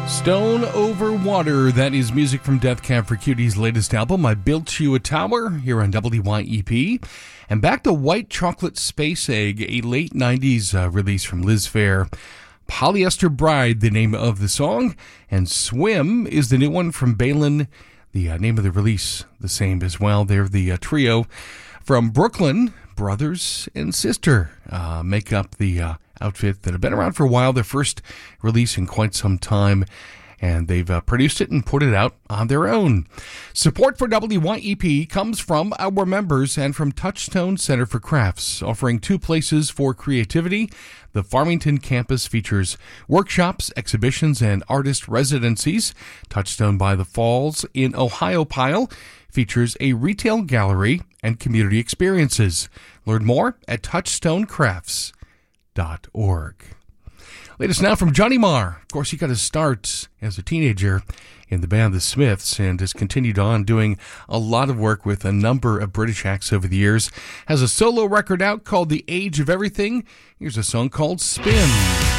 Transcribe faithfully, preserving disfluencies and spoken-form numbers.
Stone Over Water, that is music from Death Cab for Cutie's latest album, I Built You a Tower, here on W Y E P. And back to White Chocolate Space Egg, a late nineties uh, release from Liz Phair. Polyester Bride, the name of the song, and Swim is the new one from Balin, the uh, name of the release, the same as well. They're the uh, trio from Brooklyn, brothers and sister, uh, make up the uh, outfit that have been around for a while, their first release in quite some time, and they've uh, produced it and put it out on their own. Support for W Y E P comes from our members and from Touchstone Center for Crafts, offering two places for creativity. The Farmington campus features workshops, exhibitions, and artist residencies. Touchstone by the Falls in Ohiopyle features a retail gallery and community experiences. Learn more at touchstone crafts dot org. Latest now from Johnny Marr. Of course, he got his start as a teenager in the band The Smiths and has continued on doing a lot of work with a number of British acts over the years. Has a solo record out called The Age of Everything. Here's a song called Spin.